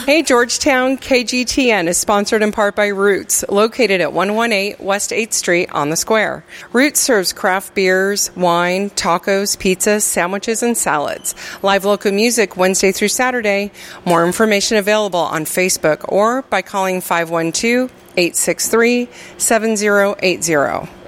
Hey Georgetown, KGTN is sponsored in part by Roots, located at 118 West 8th Street on the Square. Roots serves craft beers, wine, tacos, pizzas, sandwiches, and salads. Live local music Wednesday through Saturday. More information available on Facebook or by calling 512-863-7080.